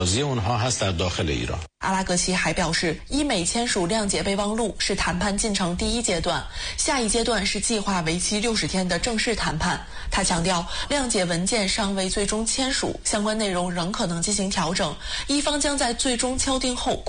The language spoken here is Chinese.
阿拉格齐还表示，伊美签署谅解备忘录是谈判进程第一阶段，下一阶段是计划为期60天的正式谈判。他强调，谅解文件尚未最终签署，相关内容仍可能进行调整，伊方将在最终敲定后